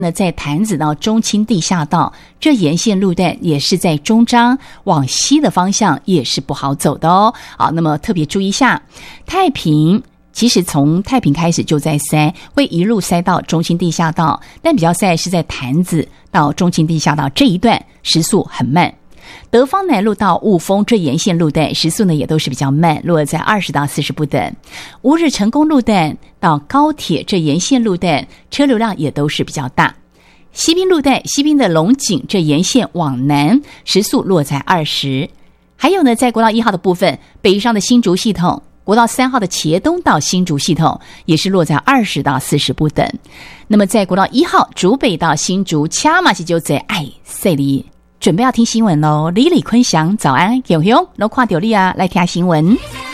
那在潭子到中清地下道这沿线路段也是在中彰往西的方向也是不好走的哦。好，那么特别注意一下太平。其实从太平开始就在塞，会一路塞到中清地下道，但比较塞是在潭子到中清地下道这一段时速很慢。德芳南路到雾峰这沿线路段时速呢也都是比较慢，落在20到40不等。乌日成功路段到高铁这沿线路段车流量也都是比较大。西滨路段西滨的龙井这沿线往南时速落在20。还有呢，在国道1号的部分，北上的新竹系统，国道3号的茄东到新竹系统也是落在20到40不等。那么在国道1号竹北到新竹掐马西就在赛里准备要听新闻喽。李坤祥早安，有没有？都看到你啊，来听新闻。